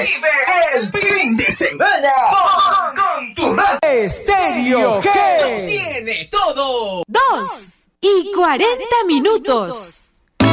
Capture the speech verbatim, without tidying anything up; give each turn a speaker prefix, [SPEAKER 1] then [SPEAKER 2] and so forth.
[SPEAKER 1] Vive el fin de semana con tu radio.
[SPEAKER 2] Estéreo G.
[SPEAKER 1] Lo tiene todo.
[SPEAKER 3] Dos y cuarenta minutos.